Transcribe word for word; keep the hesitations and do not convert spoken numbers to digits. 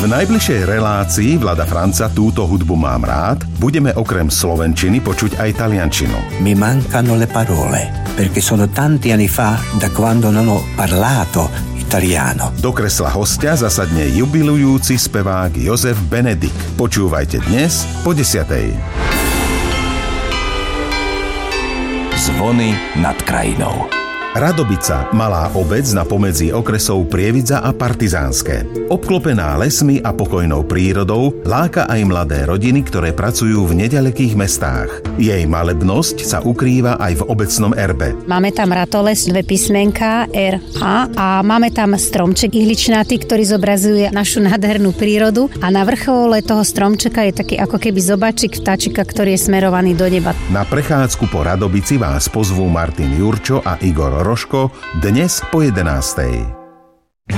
V najbližšej relácii Vlada Franca Túto hudbu mám rád budeme okrem slovenčiny počuť aj taliančinu. Mi mancano le parole, perché sono tanti anni fa da quando non ho parlato italiano. Do kresla hostia zasadne jubilujúci spevák Jozef Benedikt. Počúvajte dnes po desiatej. Zvony nad krajinou. Radobica, malá obec na pomedzi okresov Prievidza a Partizánske. Obklopená lesmi a pokojnou prírodou, láka aj mladé rodiny, ktoré pracujú v neďalekých mestách. Jej malebnosť sa ukrýva aj v obecnom erbe. Máme tam ratoles, dve písmenka R A a máme tam stromček ihličnatý, ktorý zobrazuje našu nádhernú prírodu a na vrchole toho stromčeka je taký ako keby zobačik vtáčika, ktorý je smerovaný do neba. Na prechádzku po Radobici vás pozvú Martin Jurčo a Igor Roško dnes po jedenástej.